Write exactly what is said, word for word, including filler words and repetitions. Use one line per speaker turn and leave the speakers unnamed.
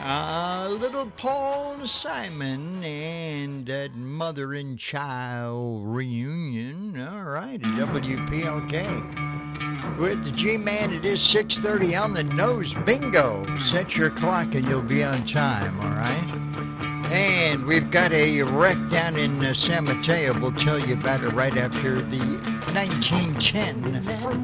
Uh, little Paul Simon and that mother and child reunion. All right, at W P L K. With the G-Man, it is six thirty on the nose. Bingo! Set your clock and you'll be on time, all right? And we've got a wreck down in uh, San Mateo. We'll tell you about it right after the nineteen ten